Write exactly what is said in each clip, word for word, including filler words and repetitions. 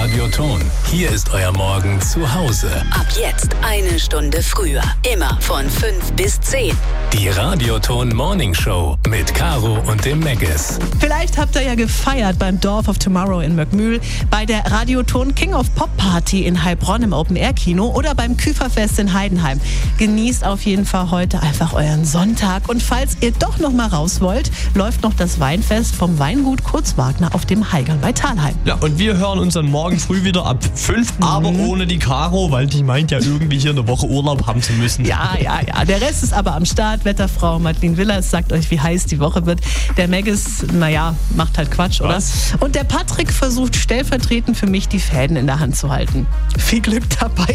Radioton. Hier ist euer Morgen zu Hause. Ab jetzt eine Stunde früher. Immer von fünf bis zehn. Die Radioton Morning Show mit Caro und dem Meggis. Vielleicht habt ihr ja gefeiert beim Dorf of Tomorrow in Möckmühl, bei der Radioton King of Pop Party in Heilbronn im Open-Air-Kino oder beim Küferfest in Heidenheim. Genießt auf jeden Fall heute einfach euren Sonntag. Und falls ihr doch noch mal raus wollt, läuft noch das Weinfest vom Weingut Kurzwagner auf dem Heigern bei Thalheim. Ja, und wir hören uns dann morgen früh wieder ab fünf, mhm. aber ohne die Caro, weil die meint ja irgendwie hier eine Woche Urlaub haben zu müssen. Ja, ja, ja. Der Rest ist aber am Start. Wetterfrau Madeline Willers sagt euch, wie heiß die Woche wird. Der Meggis, naja, macht halt Quatsch, oder? Was? Und der Patrick versucht stellvertretend für mich, die Fäden in der Hand zu halten. Viel Glück dabei.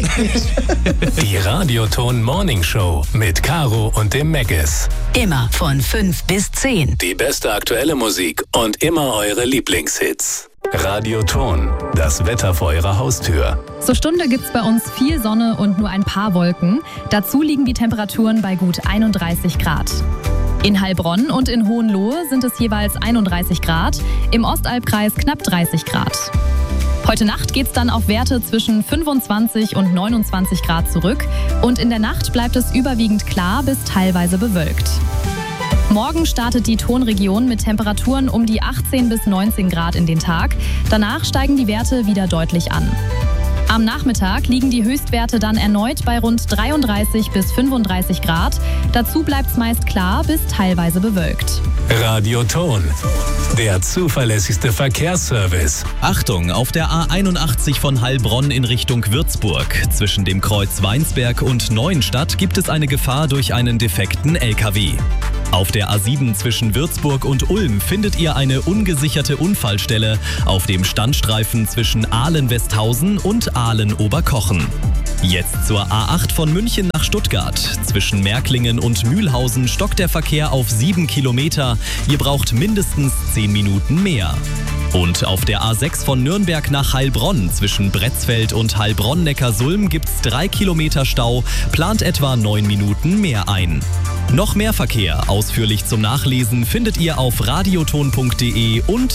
Die Radioton Morning Show mit Caro und dem Meggis. Immer von fünf bis zehn. Die beste aktuelle Musik und immer eure Lieblingshits. Radioton, das Wetter vor eurer Haustür. Zur Stunde gibt's bei uns viel Sonne und nur ein paar Wolken. Dazu liegen die Temperaturen bei gut einunddreißig Grad. In Heilbronn und in Hohenlohe sind es jeweils einunddreißig Grad, im Ostalbkreis knapp dreißig Grad. Heute Nacht geht's dann auf Werte zwischen fünfundzwanzig und neunundzwanzig Grad zurück und in der Nacht bleibt es überwiegend klar bis teilweise bewölkt. Morgen startet die Tonregion mit Temperaturen um die achtzehn bis neunzehn Grad in den Tag. Danach steigen die Werte wieder deutlich an. Am Nachmittag liegen die Höchstwerte dann erneut bei rund dreiunddreißig bis fünfunddreißig Grad. Dazu bleibt's meist klar bis teilweise bewölkt. Radioton, der zuverlässigste Verkehrsservice. Achtung, auf der A einundachtzig von Heilbronn in Richtung Würzburg. Zwischen dem Kreuz Weinsberg und Neuenstadt gibt es eine Gefahr durch einen defekten L K W. Auf der A sieben zwischen Würzburg und Ulm findet ihr eine ungesicherte Unfallstelle auf dem Standstreifen zwischen Ahlen-Westhausen und Ahlen-Oberkochen. Jetzt zur A acht von München nach Stuttgart. Zwischen Märklingen und Mühlhausen stockt der Verkehr auf sieben Kilometer. Ihr braucht mindestens zehn Minuten mehr. Und auf der A sechs von Nürnberg nach Heilbronn zwischen Bretzfeld und Heilbronn-Neckarsulm gibt's drei Kilometer Stau, plant etwa neun Minuten mehr ein. Noch mehr Verkehr, ausführlich zum Nachlesen, findet ihr auf radioton punkt de und